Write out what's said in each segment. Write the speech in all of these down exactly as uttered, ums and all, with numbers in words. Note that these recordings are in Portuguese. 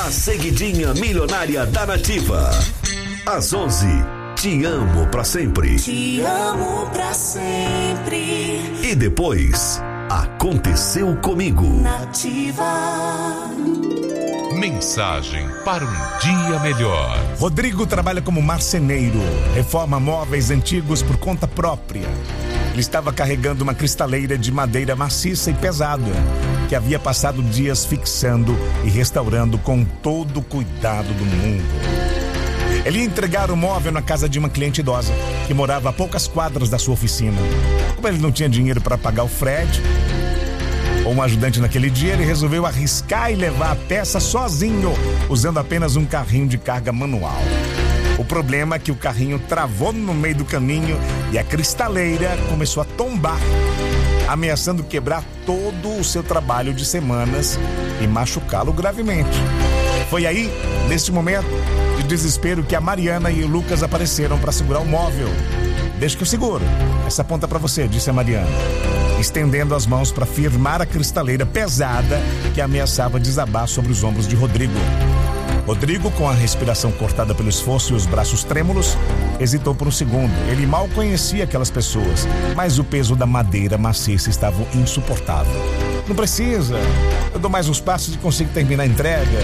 A seguidinha milionária da Nativa. Às onze, te amo pra sempre. Te amo pra sempre. E depois, aconteceu comigo. Nativa. Mensagem para um dia melhor. Rodrigo trabalha como marceneiro, reforma móveis antigos por conta própria. Ele estava carregando uma cristaleira de madeira maciça e pesada, que havia passado dias fixando e restaurando com todo o cuidado do mundo. Ele ia entregar o móvel na casa de uma cliente idosa, que morava a poucas quadras da sua oficina. Como ele não tinha dinheiro para pagar o frete ou um ajudante naquele dia, ele resolveu arriscar e levar a peça sozinho, usando apenas um carrinho de carga manual. O problema é que o carrinho travou no meio do caminho e a cristaleira começou a tombar, ameaçando quebrar todo o seu trabalho de semanas e machucá-lo gravemente. Foi aí, neste momento de desespero, que a Mariana e o Lucas apareceram para segurar o móvel. Deixa que eu seguro. Essa ponta para você, disse a Mariana, estendendo as mãos para firmar a cristaleira pesada que ameaçava desabar sobre os ombros de Rodrigo. Rodrigo, com a respiração cortada pelo esforço e os braços trêmulos, hesitou por um segundo. Ele mal conhecia aquelas pessoas, mas o peso da madeira maciça estava insuportável. Não precisa, eu dou mais uns passos e consigo terminar a entrega,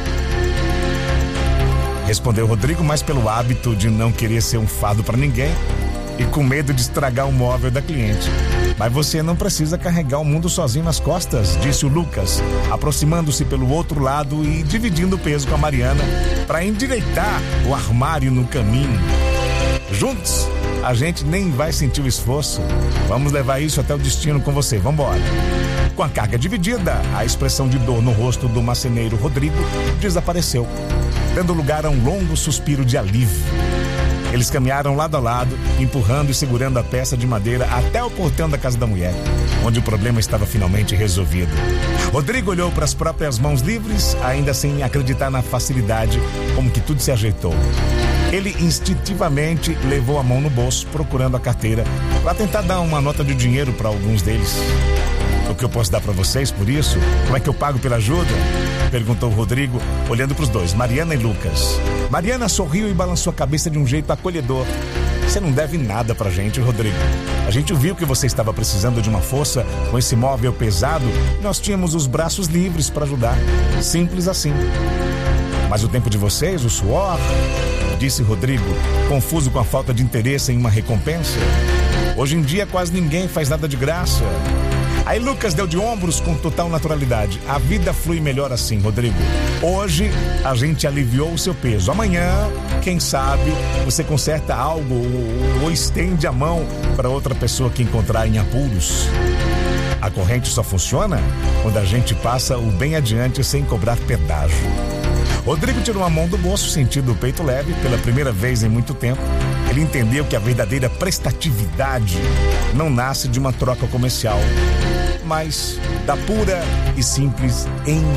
respondeu Rodrigo, mas pelo hábito de não querer ser um fardo para ninguém e com medo de estragar o móvel da cliente. Mas você não precisa carregar o mundo sozinho nas costas, disse o Lucas, aproximando-se pelo outro lado e dividindo o peso com a Mariana para endireitar o armário no caminho. Juntos, a gente nem vai sentir o esforço. Vamos levar isso até o destino com você, vambora. Com a carga dividida, a expressão de dor no rosto do marceneiro Rodrigo desapareceu, dando lugar a um longo suspiro de alívio. Eles caminharam lado a lado, empurrando e segurando a peça de madeira até o portão da casa da mulher, onde o problema estava finalmente resolvido. Rodrigo olhou para as próprias mãos livres, ainda sem acreditar na facilidade como que tudo se ajeitou. Ele instintivamente levou a mão no bolso, procurando a carteira, para tentar dar uma nota de dinheiro para alguns deles. O que eu posso dar para vocês por isso? Como é que eu pago pela ajuda? Perguntou Rodrigo, olhando para os dois, Mariana e Lucas. Mariana sorriu e balançou a cabeça de um jeito acolhedor. Você não deve nada pra gente, Rodrigo. A gente viu que você estava precisando de uma força com esse móvel pesado e nós tínhamos os braços livres para ajudar. Simples assim. Mas o tempo de vocês, o suor, disse Rodrigo, confuso com a falta de interesse em uma recompensa. Hoje em dia quase ninguém faz nada de graça. Aí Lucas deu de ombros com total naturalidade. A vida flui melhor assim, Rodrigo. Hoje a gente aliviou o seu peso. Amanhã, quem sabe, você conserta algo ou, ou estende a mão para outra pessoa que encontrar em apuros. A corrente só funciona quando a gente passa o bem adiante sem cobrar pedágio. Rodrigo tirou a mão do bolso, sentindo o peito leve pela primeira vez em muito tempo. Ele entendeu que a verdadeira prestatividade não nasce de uma troca comercial, mas da pura e simples